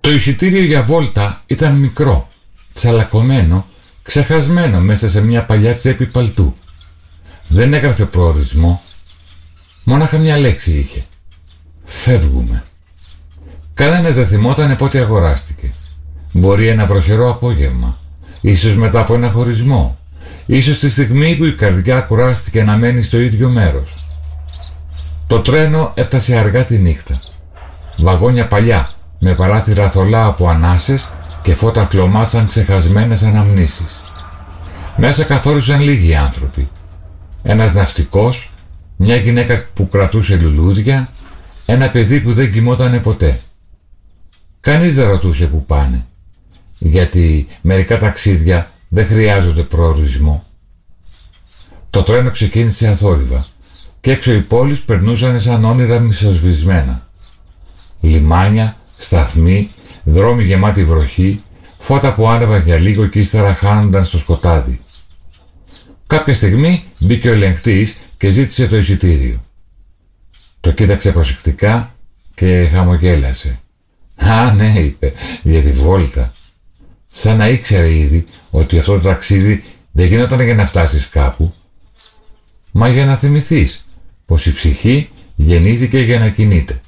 Το εισιτήριο για βόλτα ήταν μικρό, τσαλακωμένο, ξεχασμένο μέσα σε μια παλιά τσέπη παλτού. Δεν έγραφε προορισμό, μόναχα μια λέξη είχε. Φεύγουμε. Κανένας δεν θυμότανε πότε αγοράστηκε. Μπορεί ένα βροχερό απόγευμα, ίσως μετά από ένα χωρισμό, ίσως τη στιγμή που η καρδιά κουράστηκε να μένει στο ίδιο μέρος. Το τρένο έφτασε αργά τη νύχτα. Βαγόνια παλιά, με παράθυρα θολά από ανάσες και φώτα χλωμά σαν ξεχασμένες αναμνήσεις. Μέσα καθόρισαν λίγοι άνθρωποι. Ένας ναυτικός, μια γυναίκα που κρατούσε λουλούδια, ένα παιδί που δεν κοιμότανε ποτέ. Κανείς δεν ρωτούσε που πάνε, γιατί μερικά ταξίδια δεν χρειάζονται προορισμό. Το τρένο ξεκίνησε αθόρυβα και έξω οι πόλεις περνούσαν σαν όνειρα μισοσβησμένα. Λιμάνια, σταθμοί, δρόμοι γεμάτοι βροχή, φώτα που άνεβαν για λίγο και ύστερα χάνονταν στο σκοτάδι. Κάποια στιγμή μπήκε ο ελεγκτής και ζήτησε το εισιτήριο. Το κοίταξε προσεκτικά και χαμογέλασε. «Α, ναι», είπε, «για τη βόλτα». Σαν να ήξερε ήδη ότι αυτό το ταξίδι δεν γινόταν για να φτάσεις κάπου, μα για να θυμηθείς πως η ψυχή γεννήθηκε για να κινείται.